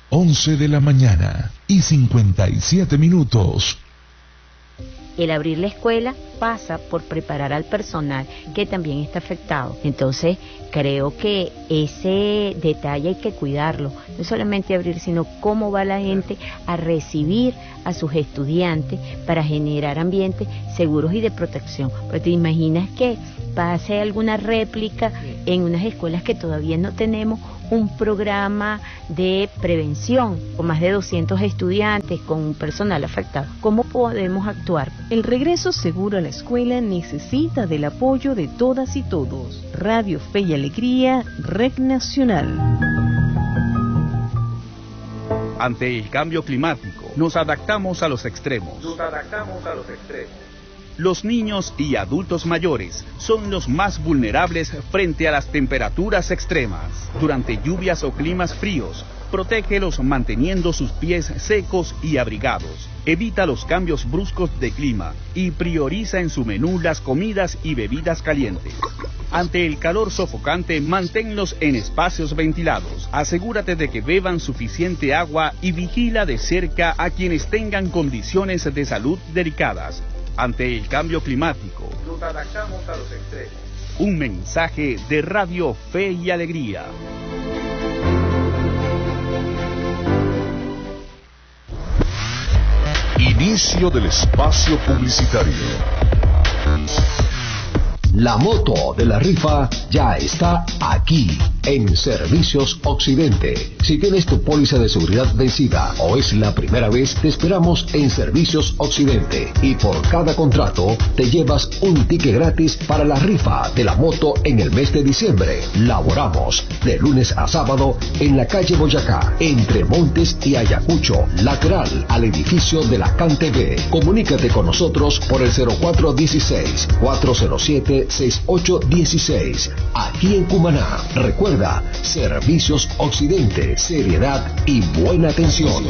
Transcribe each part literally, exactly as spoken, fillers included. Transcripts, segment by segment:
once de la mañana y cincuenta y siete minutos. El abrir la escuela pasa por preparar al personal que también está afectado. Entonces, creo que ese detalle hay que cuidarlo. No solamente abrir, sino cómo va la gente a recibir a sus estudiantes para generar ambientes seguros y de protección. Porque te imaginas que pase alguna réplica en unas escuelas que todavía no tenemos un programa de prevención con más de doscientos estudiantes, con un personal afectado. ¿Cómo podemos actuar? El regreso seguro a la escuela necesita del apoyo de todas y todos. Radio Fe y Alegría, Red Nacional. Ante el cambio climático, nos adaptamos a los extremos. Nos adaptamos a los extremos. Los niños y adultos mayores son los más vulnerables frente a las temperaturas extremas. Durante lluvias o climas fríos, protégelos manteniendo sus pies secos y abrigados. Evita los cambios bruscos de clima y prioriza en su menú las comidas y bebidas calientes. Ante el calor sofocante, manténlos en espacios ventilados. Asegúrate de que beban suficiente agua y vigila de cerca a quienes tengan condiciones de salud delicadas. Ante el cambio climático, nos adaptamos a los extremos. Un mensaje de Radio Fe y Alegría. Inicio del espacio publicitario. La moto de la rifa ya está aquí, en Servicios Occidente. Si tienes tu póliza de seguridad vencida o es la primera vez, te esperamos en Servicios Occidente. Y por cada contrato, te llevas un ticket gratis para la rifa de la moto en el mes de diciembre. Laboramos de lunes a sábado en la calle Boyacá, entre Montes y Ayacucho, lateral al edificio de la C A N T V. Comunícate con nosotros por el cero cuatro uno seis, cuatro cero siete, seis ocho uno seis. Aquí en Cumaná, recuerda, Servicios Occidente, seriedad y buena atención.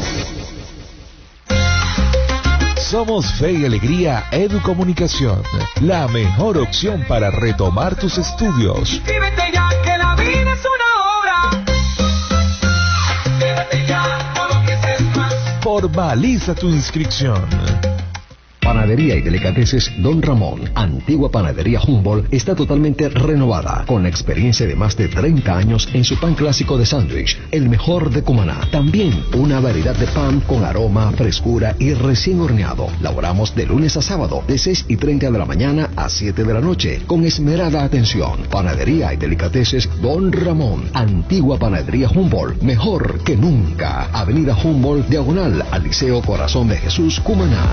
Somos Fe y Alegría Educomunicación, la mejor opción para retomar tus estudios. Inscríbete ya, que la vida es una obra. Quédate ya, no lo pienses más. Formaliza tu inscripción. Panadería y Delicateces Don Ramón, antigua Panadería Humboldt, está totalmente renovada, con la experiencia de más de treinta años en su pan clásico de sándwich, el mejor de Cumaná. También una variedad de pan con aroma, frescura y recién horneado. Laboramos de lunes a sábado, de seis y treinta de la mañana a siete de la noche, con esmerada atención. Panadería y Delicateces Don Ramón, antigua Panadería Humboldt, mejor que nunca. Avenida Humboldt, diagonal al Liceo Corazón de Jesús, Cumaná.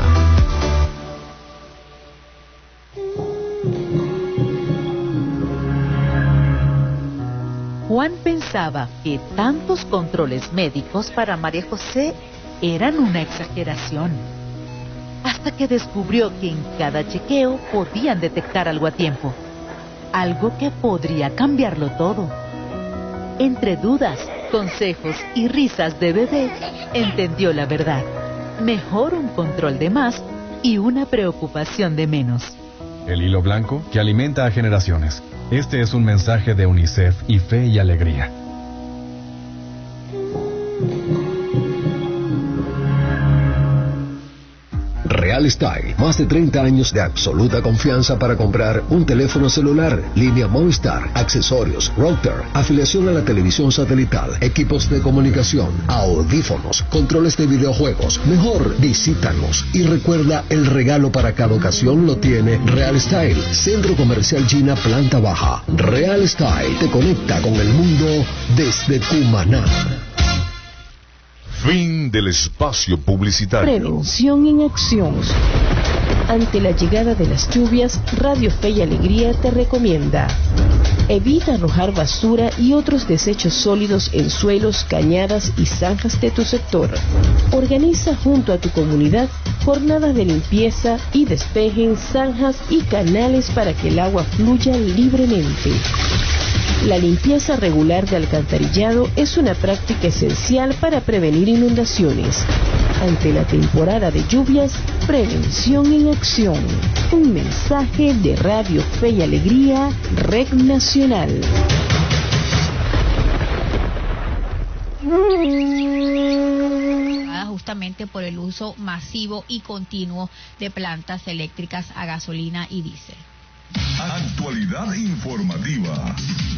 Juan pensaba que tantos controles médicos para María José eran una exageración, hasta que descubrió que en cada chequeo podían detectar algo a tiempo, algo que podría cambiarlo todo. Entre dudas, consejos y risas de bebé, entendió la verdad. Mejor un control de más y una preocupación de menos. El hilo blanco que alimenta a generaciones. Este es un mensaje de UNICEF y Fe y Alegría. Real Style, más de treinta años de absoluta confianza para comprar un teléfono celular, línea Movistar, accesorios, router, afiliación a la televisión satelital, equipos de comunicación, audífonos, controles de videojuegos. Mejor visítanos y recuerda, el regalo para cada ocasión lo tiene Real Style, Centro Comercial China, planta baja. Real Style te conecta con el mundo desde Cumaná. Fin del espacio publicitario. Prevención en acción. Ante la llegada de las lluvias, Radio Fe y Alegría te recomienda: evita arrojar basura y otros desechos sólidos en suelos, cañadas y zanjas de tu sector. Organiza junto a tu comunidad jornadas de limpieza y despejen zanjas y canales para que el agua fluya libremente. La limpieza regular de alcantarillado es una práctica esencial para prevenir inundaciones. Ante la temporada de lluvias, prevención en acción. Un mensaje de Radio Fe y Alegría, Red Nacional. justamente por el uso masivo y continuo de plantas eléctricas a gasolina y diésel. Actualidad informativa.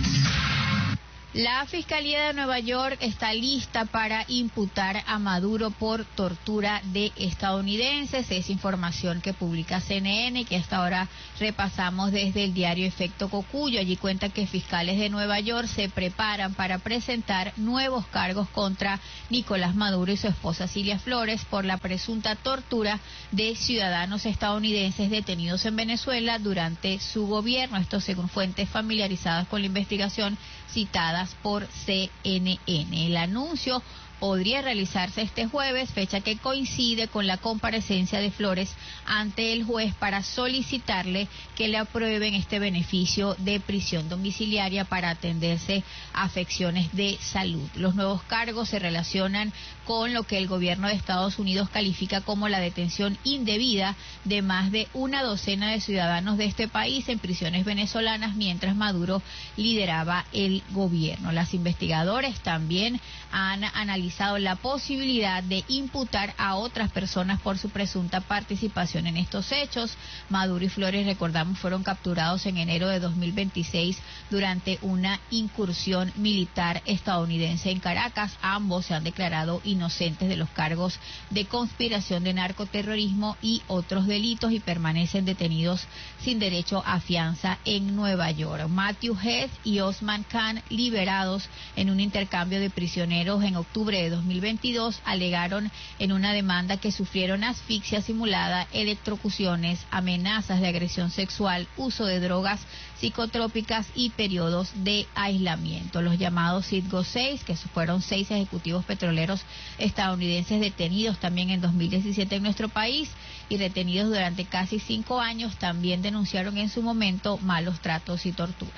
La Fiscalía de Nueva York está lista para imputar a Maduro por tortura de estadounidenses. Es información que publica C N N, que hasta ahora repasamos desde el diario Efecto Cocuyo. Allí cuenta que fiscales de Nueva York se preparan para presentar nuevos cargos contra Nicolás Maduro y su esposa Cilia Flores por la presunta tortura de ciudadanos estadounidenses detenidos en Venezuela durante su gobierno. Esto según fuentes familiarizadas con la investigación citadas por C N N. El anuncio podría realizarse este jueves, fecha que coincide con la comparecencia de Flores ante el juez para solicitarle que le aprueben este beneficio de prisión domiciliaria para atenderse a afecciones de salud. Los nuevos cargos se relacionan con lo que el gobierno de Estados Unidos califica como la detención indebida de más de una docena de ciudadanos de este país en prisiones venezolanas mientras Maduro lideraba el gobierno. Las investigadores también han analizado la posibilidad de imputar a otras personas por su presunta participación en estos hechos. Maduro y Flores, recordamos, fueron capturados en enero de dos mil veintiséis durante una incursión militar estadounidense en Caracas. Ambos se han declarado inocentes de los cargos de conspiración de narcoterrorismo y otros delitos y permanecen detenidos sin derecho a fianza en Nueva York. Matthew Heath y Osman Khan, liberados en un intercambio de prisioneros en octubre de dos mil veintidós, alegaron en una demanda que sufrieron asfixia simulada, electrocuciones, amenazas de agresión sexual, uso de drogas psicotrópicas y periodos de aislamiento. Los llamados Citgo seis, que fueron seis ejecutivos petroleros estadounidenses detenidos también en dos mil diecisiete en nuestro país y retenidos durante casi cinco años, también denunciaron en su momento malos tratos y torturas.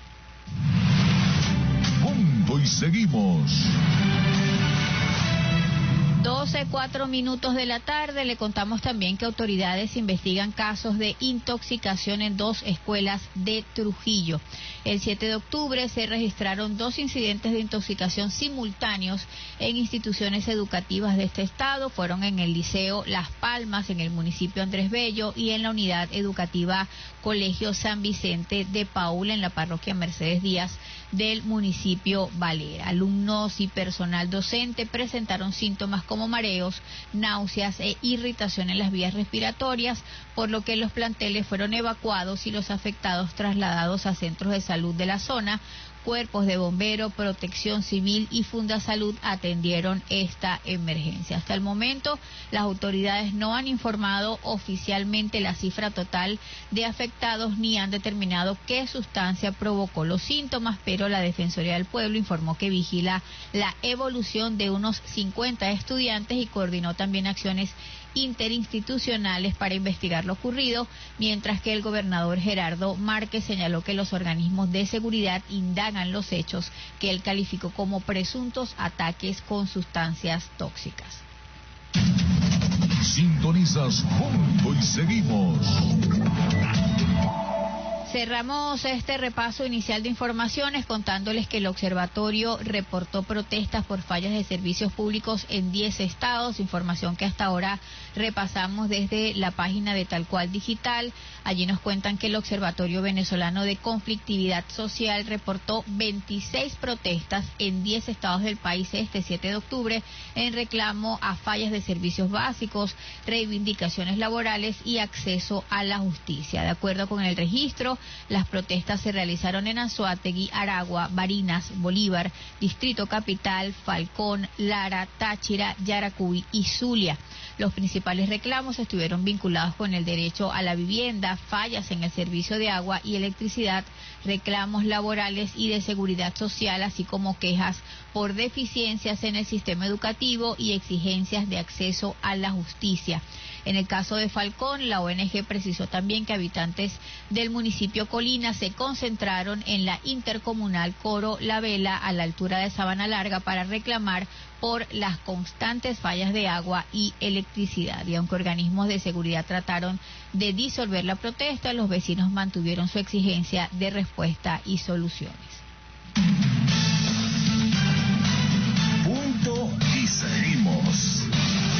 Punto y seguimos. doce, cuatro minutos de la tarde. Le contamos también que autoridades investigan casos de intoxicación en dos escuelas de Trujillo. El siete de octubre se registraron dos incidentes de intoxicación simultáneos en instituciones educativas de este estado. Fueron en el Liceo Las Palmas, en el municipio Andrés Bello, y en la unidad educativa Colegio San Vicente de Paúl, en la parroquia Mercedes Díaz del municipio Valera. Alumnos y personal docente presentaron síntomas como mareos, náuseas e irritación en las vías respiratorias, por lo que los planteles fueron evacuados y los afectados trasladados a centros de salud de la zona. Cuerpos de bombero, protección civil y Fundasalud atendieron esta emergencia. Hasta el momento, las autoridades no han informado oficialmente la cifra total de afectados ni han determinado qué sustancia provocó los síntomas, pero la Defensoría del Pueblo informó que vigila la evolución de unos cincuenta estudiantes y coordinó también acciones interinstitucionales para investigar lo ocurrido, mientras que el gobernador Gerardo Márquez señaló que los organismos de seguridad indagan los hechos que él calificó como presuntos ataques con sustancias tóxicas. Sintonizas Punto y seguimos. Cerramos este repaso inicial de informaciones contándoles que el observatorio reportó protestas por fallas de servicios públicos en diez estados, información que hasta ahora repasamos desde la página de Tal Cual Digital. Allí nos cuentan que el Observatorio Venezolano de Conflictividad Social reportó veintiséis protestas en diez estados del país este siete de octubre en reclamo a fallas de servicios básicos, reivindicaciones laborales y acceso a la justicia. De acuerdo con el registro, las protestas se realizaron en Anzoátegui, Aragua, Barinas, Bolívar, Distrito Capital, Falcón, Lara, Táchira, Yaracuy y Zulia. Los principales reclamos estuvieron vinculados con el derecho a la vivienda, fallas en el servicio de agua y electricidad, reclamos laborales y de seguridad social, así como quejas por deficiencias en el sistema educativo y exigencias de acceso a la justicia. En el caso de Falcón, la O N G precisó también que habitantes del municipio Colina se concentraron en la intercomunal Coro La Vela a la altura de Sabana Larga para reclamar por las constantes fallas de agua y electricidad. Y aunque organismos de seguridad trataron de disolver la protesta, los vecinos mantuvieron su exigencia de respuesta y soluciones. Punto y seguimos.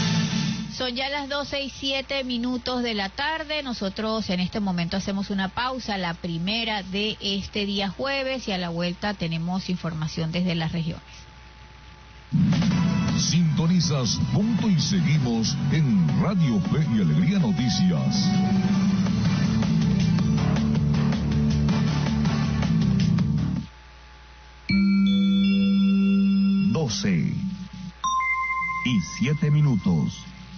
Son ya las doce y siete minutos de la tarde. Nosotros en este momento hacemos una pausa, la primera de este día jueves, y a la vuelta tenemos información desde las regiones. Sintonizas Punto y Seguimos en Radio Fe y Alegría Noticias. doce y siete minutos.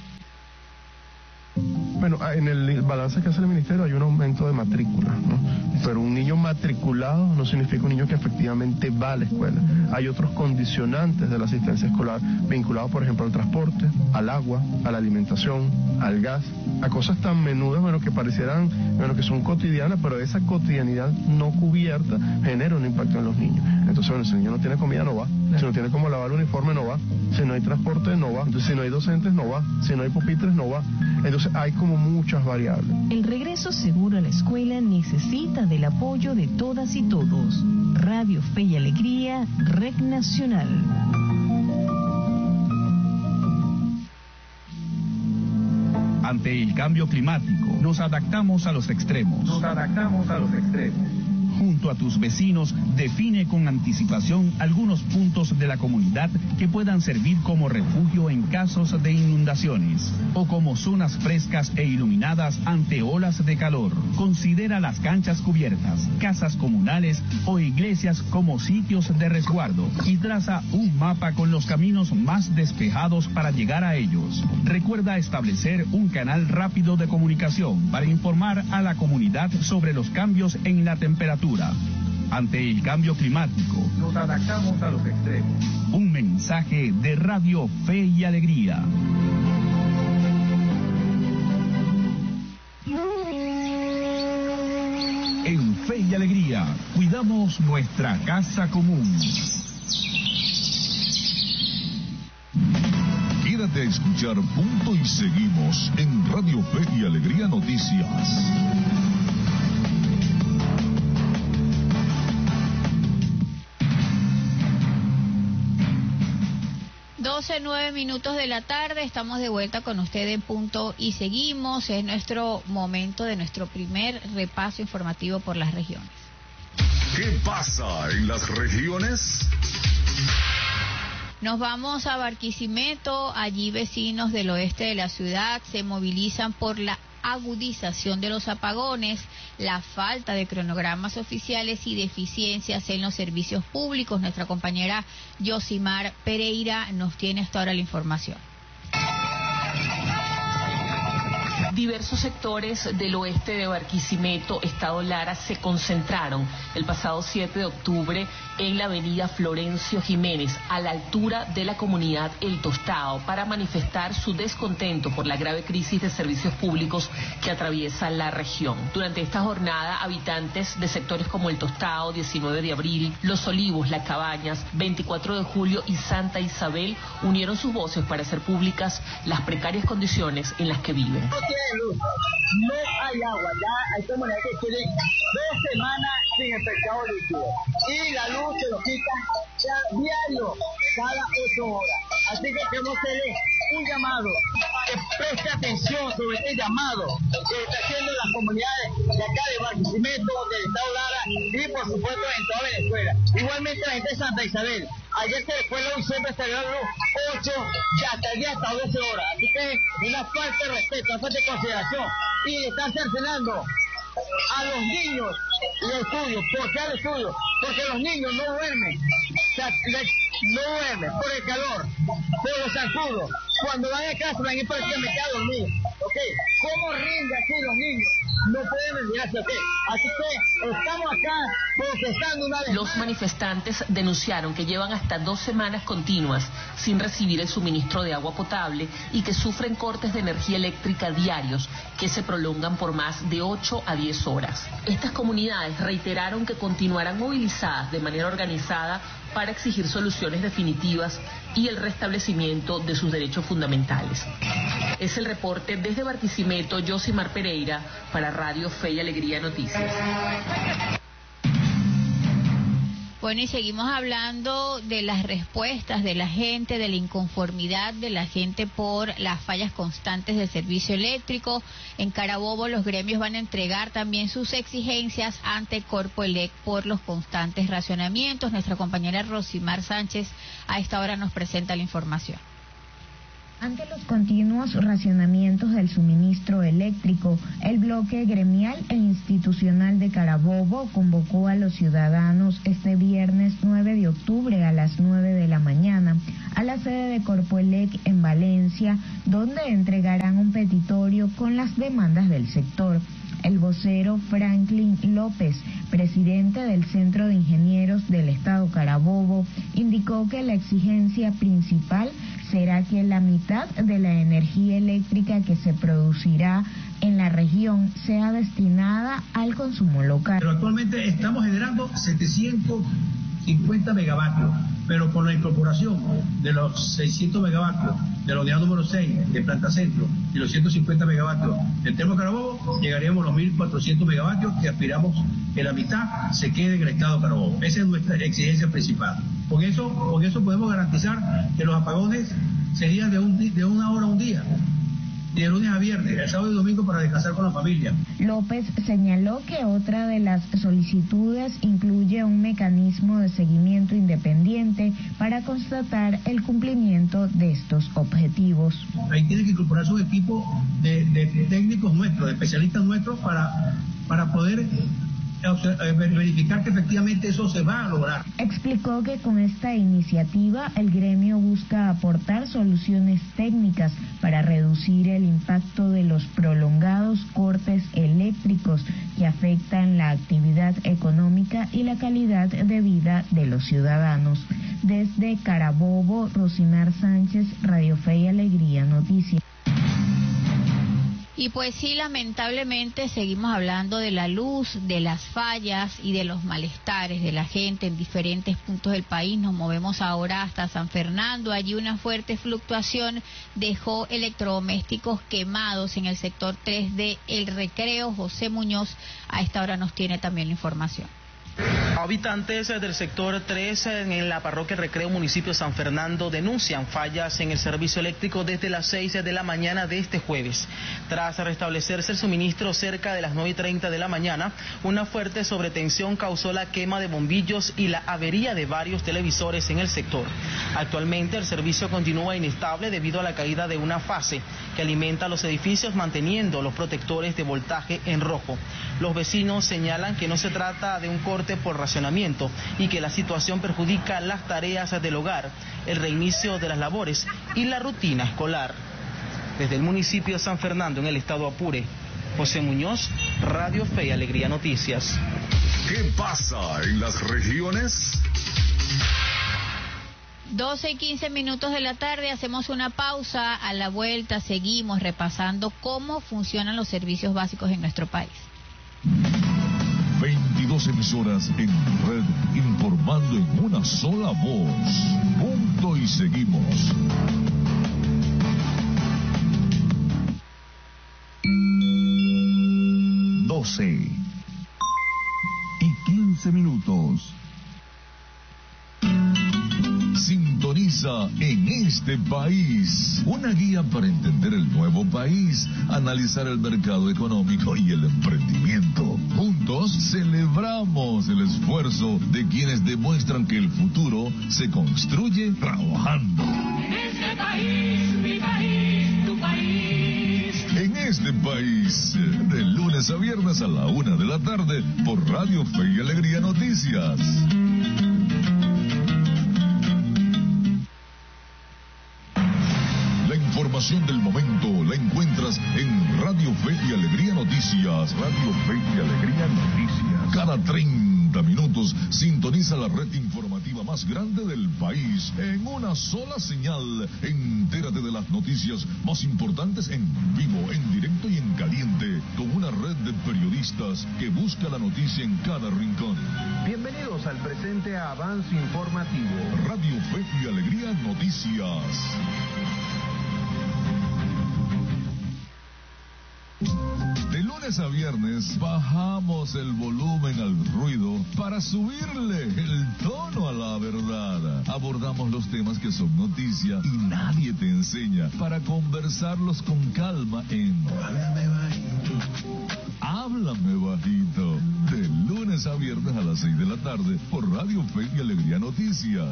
Bueno, en el balance que hace el Ministerio hay un aumento de matrículas, ¿no? Pero un niño matriculado no significa un niño que efectivamente va a la escuela. Hay otros condicionantes de la asistencia escolar vinculados, por ejemplo, al transporte, al agua, a la alimentación, al gas, a cosas tan menudas, bueno, que parecieran, bueno, que son cotidianas, pero esa cotidianidad no cubierta genera un impacto en los niños. Entonces, bueno, si el niño no tiene comida, no va. Si no tiene cómo lavar el uniforme, no va. Si no hay transporte, no va. Entonces, si no hay docentes, no va. Si no hay pupitres, no va. Entonces, hay como muchas variables. El regreso seguro a la escuela necesita del apoyo de todas y todos. Radio Fe y Alegría, Red Nacional. Ante el cambio climático, nos adaptamos a los extremos. Nos adaptamos a los extremos. Junto a tus vecinos, define con anticipación algunos puntos de la comunidad que puedan servir como refugio en casos de inundaciones o como zonas frescas e iluminadas ante olas de calor. Considera las canchas cubiertas, casas comunales o iglesias como sitios de resguardo y traza un mapa con los caminos más despejados para llegar a ellos. Recuerda establecer un canal rápido de comunicación para informar a la comunidad sobre los cambios en la temperatura. Ante el cambio climático, nos adaptamos a los extremos. Un mensaje de Radio Fe y Alegría. En Fe y Alegría, cuidamos nuestra casa común. Quédate a escuchar Punto y Seguimos en Radio Fe y Alegría Noticias. doce, nueve minutos de la tarde, estamos de vuelta con usted en Punto y Seguimos. Es nuestro momento de nuestro primer repaso informativo por las regiones. ¿Qué pasa en las regiones? Nos vamos a Barquisimeto. Allí vecinos del oeste de la ciudad se movilizan por la agudización de los apagones, la falta de cronogramas oficiales y deficiencias en los servicios públicos. Nuestra compañera Yosimar Pereira nos tiene hasta ahora la información. Diversos sectores del oeste de Barquisimeto, Estado Lara, se concentraron el pasado siete de octubre en la avenida Florencio Jiménez, a la altura de la comunidad El Tostado, para manifestar su descontento por la grave crisis de servicios públicos que atraviesa la región. Durante esta jornada, habitantes de sectores como El Tostado, diecinueve de abril, Los Olivos, Las Cabañas, veinticuatro de julio y Santa Isabel unieron sus voces para hacer públicas las precarias condiciones en las que viven. Luz. No hay agua, ya hay comunidades que tienen dos semanas sin el pescado líquido y la luz se lo quita ya diario, cada ocho horas. Así que queremos hacerle un llamado, que preste atención sobre este llamado que está haciendo las comunidades de acá de Barquisimeto, del Estado Lara y por supuesto en toda Venezuela. Igualmente la gente de Santa Isabel. Ayer se le fue la luz, siempre se le dio luz ocho y hasta el día hasta doce horas. Así que una falta de respeto, una falta de consideración. Y le están cercenando a los niños los estudios. ¿Por qué al estudio? Porque los niños no duermen. O sea, no duermen por el calor, por los zancudos. Cuando van a casa van a ir para el mercado a dormir. ¿Ok? ¿Cómo rinde así los niños? No pueden rendirse, ¿ok? Así que estamos acá protestando una vez. Los manifestantes denunciaron que llevan hasta dos semanas continuas sin recibir el suministro de agua potable y que sufren cortes de energía eléctrica diarios que se prolongan por más de ocho a diez horas. Estas comunidades reiteraron que continuarán movilizadas de manera organizada para exigir soluciones definitivas y el restablecimiento de sus derechos fundamentales. Es el reporte desde Barquisimeto, Yosimar Pereira, para Radio Fe y Alegría Noticias. Bueno, y seguimos hablando de las respuestas de la gente, de la inconformidad de la gente por las fallas constantes del servicio eléctrico. En Carabobo los gremios van a entregar también sus exigencias ante Corpoelec por los constantes racionamientos. Nuestra compañera Rosimar Sánchez a esta hora nos presenta la información. Ante los continuos racionamientos del suministro eléctrico, el bloque gremial e institucional de Carabobo convocó a los ciudadanos este viernes nueve de octubre a las nueve de la mañana a la sede de Corpoelec en Valencia, donde entregarán un petitorio con las demandas del sector. El vocero Franklin López, presidente del Centro de Ingenieros del Estado Carabobo, indicó que la exigencia principal será que la mitad de la energía eléctrica que se producirá en la región sea destinada al consumo local. Pero actualmente estamos generando setecientos cincuenta megavatios, pero con la incorporación de los seiscientos megavatios de la unidad número seis de Planta Centro y los ciento cincuenta megavatios del Termo Carabobo, llegaríamos a los mil cuatrocientos megavatios y aspiramos que la mitad se quede en el Estado Carabobo. Esa es nuestra exigencia principal. Con eso, con eso podemos garantizar que los apagones serían de, un, de una hora a un día, de lunes a viernes, el sábado y domingo para descansar con la familia. López señaló que otra de las solicitudes incluye un mecanismo de seguimiento independiente para constatar el cumplimiento de estos objetivos. Ahí tiene que incorporarse un equipo de, de técnicos nuestros, de especialistas nuestros para, para poder verificar que efectivamente eso se va a lograr. Explicó que con esta iniciativa el gremio busca aportar soluciones técnicas para reducir el impacto de los prolongados cortes eléctricos que afectan la actividad económica y la calidad de vida de los ciudadanos. Desde Carabobo, Rosimar Sánchez, Radio Fe y Alegría Noticias. Y pues sí, lamentablemente seguimos hablando de la luz, de las fallas y de los malestares de la gente en diferentes puntos del país. Nos movemos ahora hasta San Fernando. Allí una fuerte fluctuación dejó electrodomésticos quemados en el sector tres de El Recreo. José Muñoz a esta hora nos tiene también la información. Habitantes del sector tres en la parroquia Recreo, municipio de San Fernando, denuncian fallas en el servicio eléctrico desde las seis de la mañana de este jueves. Tras restablecerse el suministro cerca de las nueve y treinta de la mañana, una fuerte sobretensión causó la quema de bombillos y la avería de varios televisores en el sector. Actualmente el servicio continúa inestable debido a la caída de una fase que alimenta los edificios manteniendo los protectores de voltaje en rojo. Los vecinos señalan que no se trata de un corte por racionamiento y que la situación perjudica las tareas del hogar, el reinicio de las labores y la rutina escolar. Desde el municipio de San Fernando, en el estado Apure, José Muñoz, Radio Fe y Alegría Noticias. ¿Qué pasa en las regiones? doce y quince minutos de la tarde, hacemos una pausa. A la vuelta seguimos repasando cómo funcionan los servicios básicos en nuestro país. veintidós emisoras en red informando en una sola voz. Punto y seguimos. doce y quince minutos. Sintoniza En Este País, una guía para entender el nuevo país, analizar el mercado económico y el emprendimiento. Juntos celebramos el esfuerzo de quienes demuestran que el futuro se construye trabajando. En este país, mi país, tu país. En Este País, de lunes a viernes a la una de la tarde, por Radio Fe y Alegría Noticias. Información del momento la encuentras en Radio Fe y Alegría Noticias. Radio Fe y Alegría Noticias. Cada treinta minutos sintoniza la red informativa más grande del país en una sola señal. Entérate de las noticias más importantes en vivo, en directo y en caliente, con una red de periodistas que busca la noticia en cada rincón. Bienvenidos al presente avance informativo. Radio Fe y Alegría Noticias. De lunes lunes a viernes bajamos el volumen al ruido para subirle el tono a la verdad. Abordamos los temas que son noticia y nadie te enseña para conversarlos con calma en Háblame Bajito. Háblame Bajito. De lunes a viernes a las seis de la tarde por Radio Fe y Alegría Noticias.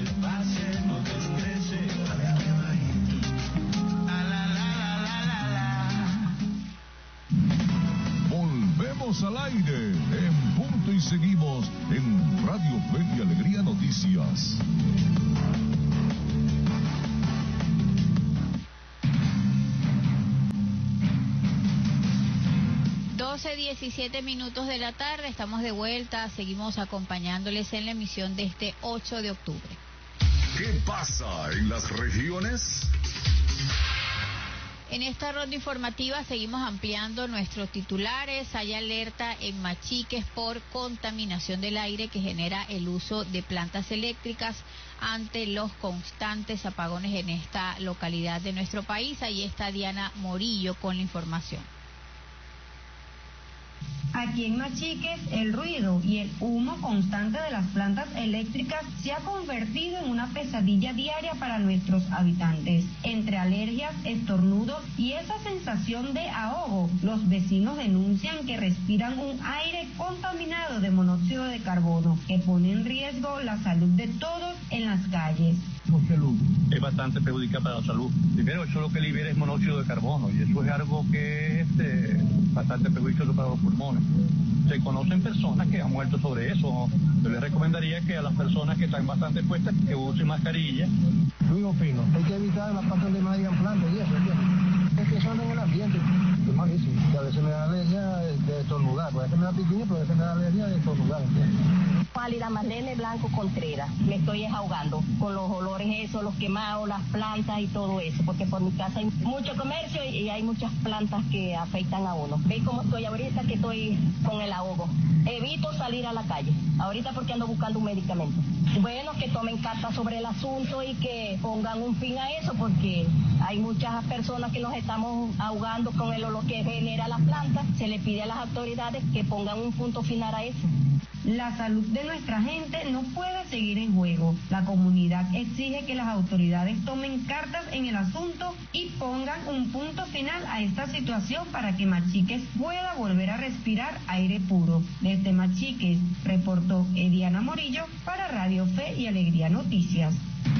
Volvemos al aire en punto y seguimos en Radio Fe y Alegría Noticias. doce diecisiete minutos de la tarde, estamos de vuelta, seguimos acompañándoles en la emisión de este ocho de octubre. ¿Qué pasa en las regiones? En esta ronda informativa seguimos ampliando nuestros titulares. Hay alerta en Machiques por contaminación del aire que genera el uso de plantas eléctricas ante los constantes apagones en esta localidad de nuestro país. Ahí está Diana Morillo con la información. Aquí en Machiques, el ruido y el humo constante de las plantas eléctricas se ha convertido en una pesadilla diaria para nuestros habitantes. Entre alergias, estornudos y esa sensación de ahogo, los vecinos denuncian que respiran un aire contaminado de monóxido de carbono que pone en riesgo la salud de todos en las calles. Salud. Es bastante perjudicial para la salud. Primero, eso lo que libera es monóxido de carbono y eso es algo que es este, bastante perjudicioso para los pulmones. Se conocen personas que han muerto sobre eso. Yo les recomendaría que a las personas que están bastante expuestas que usen mascarilla. Luis opino, hay que evitar las plantas de media planta y eso, ¿entiendes? Es que son en el ambiente, es malísimo. Y a veces me da alergia de estornudar, a veces me da piquiña, pero a veces me da alergia de estornudar, ¿entiendes? Pálida Marlene Blanco Contreras, me estoy ahogando con los olores esos, los quemados, las plantas y todo eso, porque por mi casa hay mucho comercio y hay muchas plantas que afectan a uno. ¿Veis cómo estoy ahorita que estoy con el ahogo? Evito salir a la calle, ahorita porque ando buscando un medicamento. Bueno, que tomen carta sobre el asunto y que pongan un fin a eso, porque hay muchas personas que nos estamos ahogando con el olor que genera las plantas. Se le pide a las autoridades que pongan un punto final a eso. La salud de nuestra gente no puede seguir en juego. La comunidad exige que las autoridades tomen cartas en el asunto y pongan un punto final a esta situación para que Machiques pueda volver a respirar aire puro. Desde Machiques, reportó Ediana Morillo para Radio Fe y Alegría Noticias.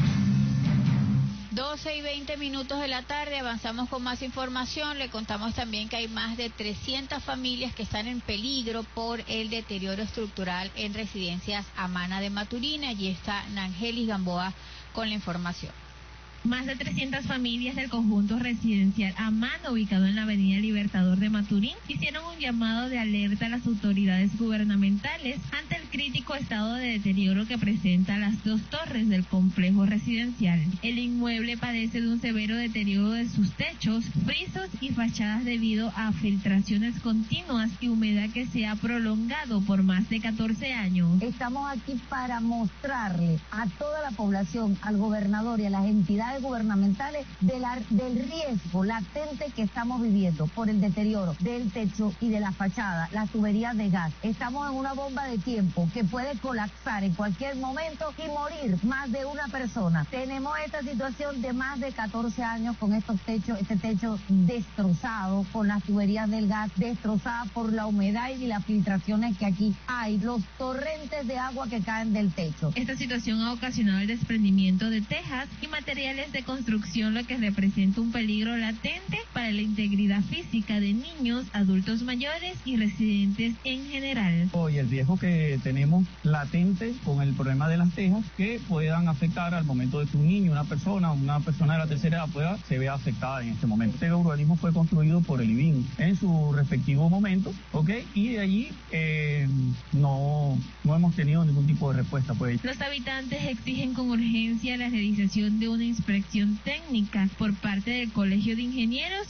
doce y veinte minutos de la tarde, avanzamos con más información. Le contamos también que hay más de trescientas familias que están en peligro por el deterioro estructural en residencias Amana de Maturín. Allí está Nangelis Gamboa con la información. Más de trescientas familias del conjunto residencial Amana, ubicado en la avenida Libertador de Maturín, hicieron un llamado de alerta a las autoridades gubernamentales ante el crítico estado de deterioro que presenta las dos torres del complejo residencial. El inmueble padece de un severo deterioro de sus techos, frisos y fachadas debido a filtraciones continuas y humedad que se ha prolongado por más de catorce años. Estamos aquí para mostrarle a toda la población, al gobernador y a las entidades gubernamentales de la, del riesgo latente que estamos viviendo por el deterioro del techo y de la fachada, las tuberías de gas. Estamos en una bomba de tiempo que puede colapsar en cualquier momento y morir más de una persona. Tenemos esta situación de más de catorce años con estos techos, este techo destrozado, con las tuberías del gas destrozadas por la humedad y las filtraciones que aquí hay, los torrentes de agua que caen del techo. Esta situación ha ocasionado el desprendimiento de tejas y materiales de construcción, lo que representa un peligro latente para la integridad física de niños, adultos mayores y residentes en general. Y el riesgo que tenemos latente con el problema de las tejas que puedan afectar al momento de que un niño, una persona, una persona de la tercera edad pueda, se vea afectada en este momento. Este urbanismo fue construido por el I B I N en su respectivo momento, ¿ok? Y de allí eh, no, no hemos tenido ningún tipo de respuesta. Pues. Los habitantes exigen con urgencia la realización de una inspección técnica por parte del Colegio de Ingenieros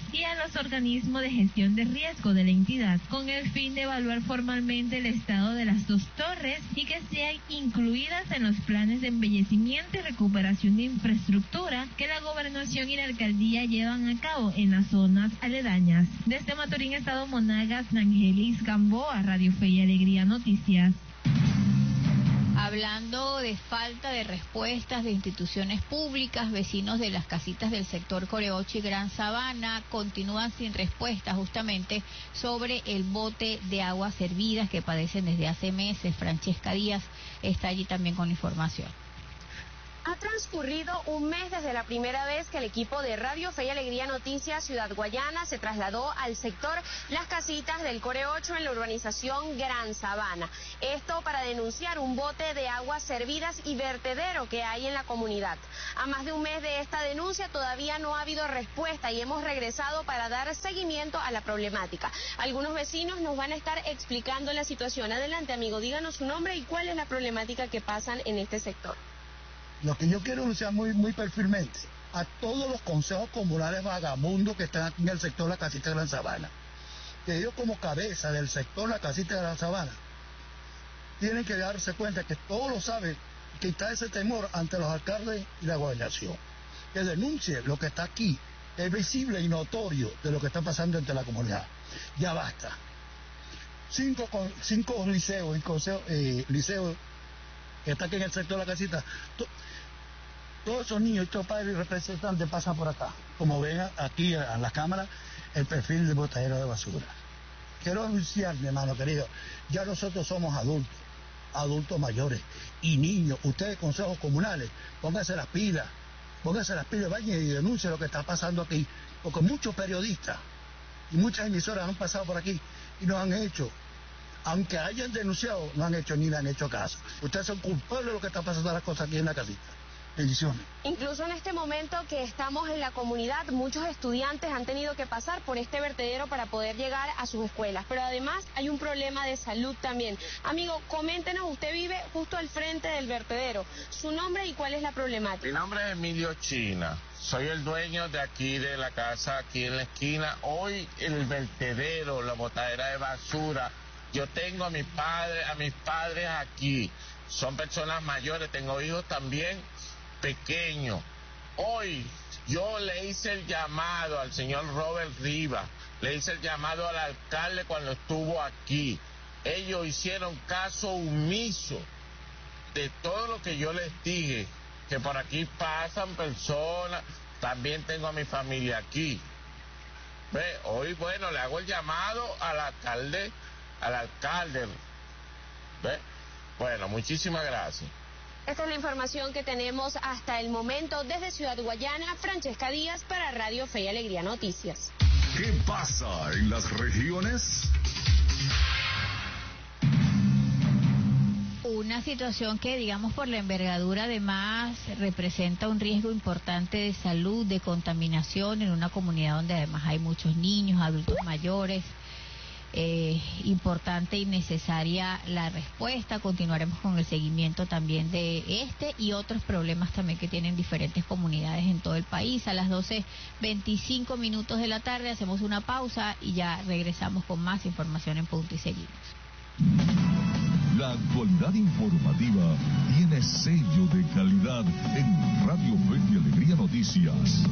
y a los organismos de gestión de riesgo de la entidad, con el fin de evaluar formalmente el estado de las dos torres y que sean incluidas en los planes de embellecimiento y recuperación de infraestructura que la gobernación y la alcaldía llevan a cabo en las zonas aledañas. Desde Maturín, Estado Monagas, Nangelis Gamboa, Radio Fe y Alegría Noticias. Hablando de falta de respuestas de instituciones públicas, vecinos de las casitas del sector Coreocho y Gran Sabana continúan sin respuesta justamente sobre el bote de aguas servidas que padecen desde hace meses. Francesca Díaz está allí también con información. Ha transcurrido un mes desde la primera vez que el equipo de Radio Fe y Alegría Noticias Ciudad Guayana se trasladó al sector Las Casitas del Coreocho en la urbanización Gran Sabana. Esto para denunciar un bote de aguas servidas y vertedero que hay en la comunidad. A más de un mes de esta denuncia todavía no ha habido respuesta y hemos regresado para dar seguimiento a la problemática. Algunos vecinos nos van a estar explicando la situación. Adelante, amigo, díganos su nombre y cuál es la problemática que pasan en este sector. Lo que yo quiero anunciar muy, muy perfilmente a todos los consejos comunales vagabundos que están aquí en el sector La Casita de Gran Sabana, que ellos como cabeza del sector La Casita de Gran Sabana tienen que darse cuenta que todos lo saben, que está ese temor ante los alcaldes y la gobernación, que denuncie lo que está aquí, es visible y notorio de lo que está pasando entre la comunidad. Ya basta. Cinco, cinco liceos y consejos, eh, liceos que está aquí en el sector de La Casita, to, todos esos niños, estos padres y representantes pasan por acá. Como ven aquí a la cámara, el perfil de botadero de basura. Quiero anunciar, mi hermano querido, ya nosotros somos adultos, adultos mayores y niños. Ustedes, consejos comunales, pónganse las pilas, pónganse las pilas, vayan y denuncien lo que está pasando aquí. Porque muchos periodistas y muchas emisoras han pasado por aquí y nos han hecho, aunque hayan denunciado, no han hecho ni le han hecho caso. Ustedes son culpables de lo que está pasando las cosas aquí en la casita. Bendiciones. Incluso en este momento que estamos en la comunidad, muchos estudiantes han tenido que pasar por este vertedero para poder llegar a sus escuelas. Pero además hay un problema de salud también. Amigo, coméntenos, usted vive justo al frente del vertedero. ¿Su nombre y cuál es la problemática? Mi nombre es Emilio China. Soy el dueño de aquí, de la casa, aquí en la esquina. Hoy el vertedero, la botadera de basura. Yo tengo a mi padre, a mis padres aquí. Son personas mayores, tengo hijos también pequeños. Hoy yo le hice el llamado al señor Robert Rivas, le hice el llamado al alcalde cuando estuvo aquí. Ellos hicieron caso omiso de todo lo que yo les dije, que por aquí pasan personas, también tengo a mi familia aquí. ¿Ve? Hoy, bueno, le hago el llamado al alcalde, al alcalde. ¿Ve? Bueno, muchísimas gracias. Esta es la información que tenemos hasta el momento desde Ciudad Guayana. Francesca Díaz para Radio Fe y Alegría Noticias. ¿Qué pasa en las regiones? Una situación que, digamos, por la envergadura además representa un riesgo importante de salud, de contaminación en una comunidad donde además hay muchos niños, adultos mayores. Eh, importante y necesaria la respuesta. Continuaremos con el seguimiento también de este y otros problemas también que tienen diferentes comunidades en todo el país. A las doce veinticinco minutos de la tarde hacemos una pausa y ya regresamos con más información en punto y seguimos. La actualidad informativa tiene sello de calidad en Radio Fe y Alegría Noticias.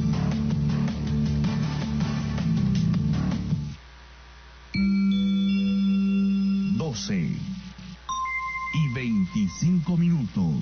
doce y veinticinco minutos.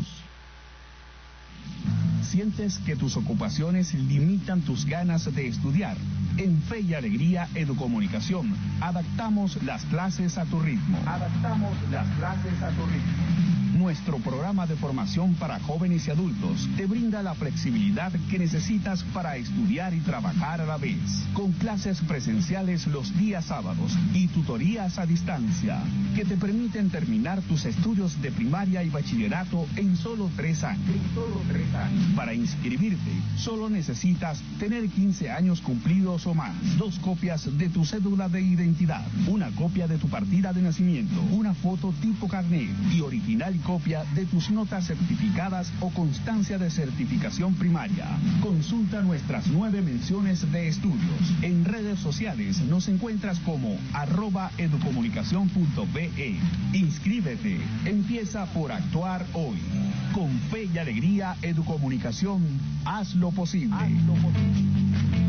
¿Sientes que tus ocupaciones limitan tus ganas de estudiar? En Fe y Alegría Educomunicación, adaptamos las clases a tu ritmo. Adaptamos las clases a tu ritmo. Nuestro programa de formación para jóvenes y adultos te brinda la flexibilidad que necesitas para estudiar y trabajar a la vez, con clases presenciales los días sábados y tutorías a distancia, que te permiten terminar tus estudios de primaria y bachillerato en solo tres años. En solo tres años. Para inscribirte, solo necesitas tener quince años cumplidos o más, dos copias de tu cédula de identidad, una copia de tu partida de nacimiento, una foto tipo carnet y original y copia de tus notas certificadas o constancia de certificación primaria. Consulta nuestras nueve menciones de estudios. En redes sociales nos encuentras como arroba educomunicación punto be. Inscríbete. Empieza por actuar hoy. Con fe y alegría, Educomunicación, haz lo posible. Haz lo posible.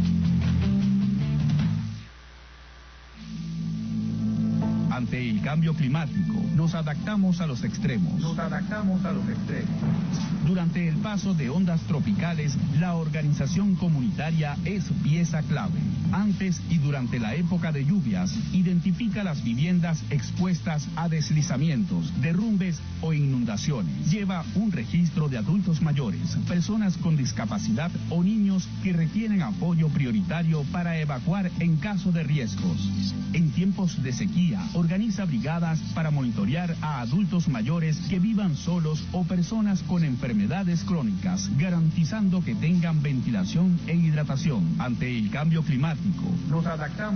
Ante el cambio climático, nos adaptamos a los extremos. Nos adaptamos a los extremos. Durante el paso de ondas tropicales, la organización comunitaria es pieza clave. Antes y durante la época de lluvias, identifica las viviendas expuestas a deslizamientos, derrumbes o inundaciones. Lleva un registro de adultos mayores, personas con discapacidad o niños que requieren apoyo prioritario para evacuar en caso de riesgos. En tiempos de sequía, organiza brigadas para monitorear a adultos mayores que vivan solos o personas con enfermedades crónicas, garantizando que tengan ventilación e hidratación. Ante el cambio climático, nos adaptamos